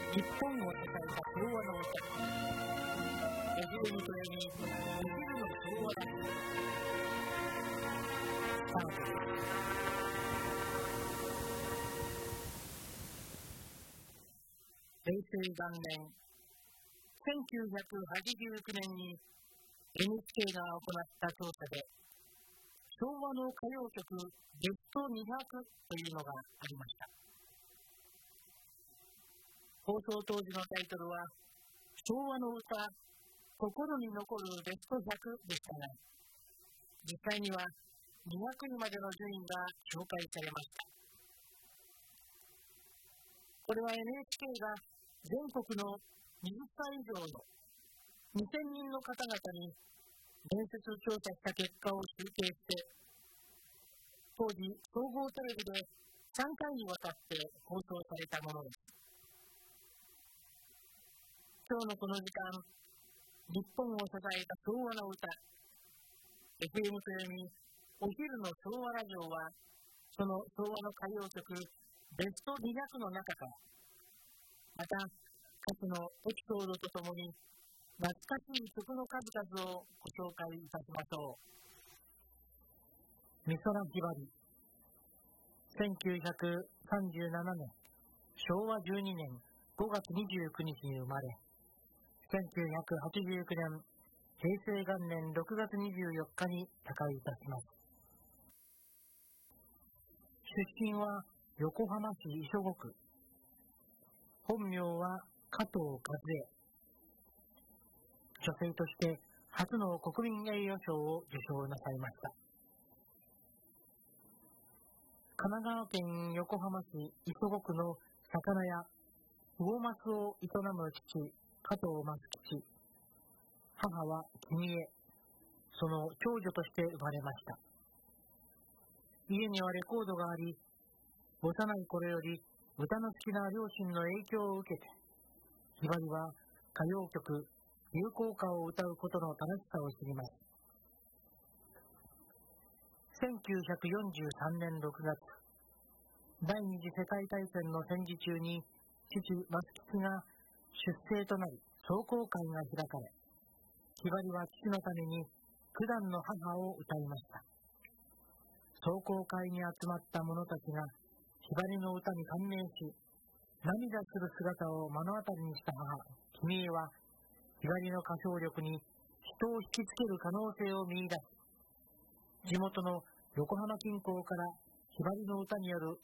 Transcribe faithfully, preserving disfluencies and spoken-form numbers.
日本を支えた昭和の歌、エフエムとえみお昼の昭和ラジオスタートです。平成元年せんきゅうひゃくはちじゅうきゅうねんに エヌエイチケー が行った調査で、昭和の歌謡曲ベストにひゃくというのがありました。放送当時のタイトルは昭和の歌心に残るベストひゃくでしたが、実際にはにひゃくいまでの順位が紹介されました。これは エヌエイチケー が全国のはたち以上のにせんにんの方々に面接調査した結果を集計して、当時総合テレビでさんかいにわたって放送されたものです。今日のこの時間、日本を支えた昭和の歌、エフエム とえみお昼の昭和ラジオは、その昭和の歌謡曲ベストにひゃくの中から、また歌手のエピソードとともに懐かしい曲の数々をご紹介いたしましょう。美空ひばり、せんきゅうひゃくさんじゅうななねんしょうわじゅうにねんごがつにじゅうくにちに生まれ、せんきゅうひゃくはちじゅうきゅうねん平成元年ろくがつにじゅうよっかに他界いたします。出身は横浜市磯子区、本名は加藤和恵。女性として初の国民栄誉賞を受賞なさいました。神奈川県横浜市磯子区の魚屋魚松を営む父、加藤松吉。母は君江、その長女として生まれました。家にはレコードがあり、幼い頃より歌の好きな両親の影響を受けて、ひばりは歌謡曲、流行歌を歌うことの楽しさを知ります。せんきゅうひゃくよんじゅうさんねんろくがつ、第二次世界大戦の戦時中に父、松吉が出征となり壮行会が開かれ、ひばりは父のために九段の母を歌いました。壮行会に集まった者たちがひばりの歌に感銘し、涙する姿を目の当たりにした母、君江はひばりの歌唱力に人を引きつける可能性を見出し、地元の横浜近郊からひばりの歌による